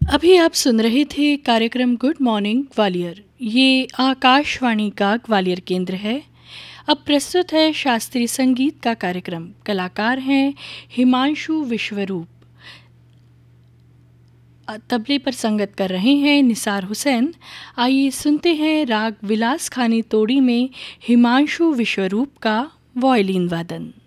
अभी आप सुन रहे थे कार्यक्रम गुड मॉर्निंग ग्वालियर। ये आकाशवाणी का ग्वालियर केंद्र है। अब प्रस्तुत है शास्त्रीय संगीत का कार्यक्रम। कलाकार हैं हिमांशु विश्वरूप। तबले पर संगत कर रहे हैं निसार हुसैन। आइए सुनते हैं राग विलास खानी तोड़ी में हिमांशु विश्वरूप का वायलिन वादन।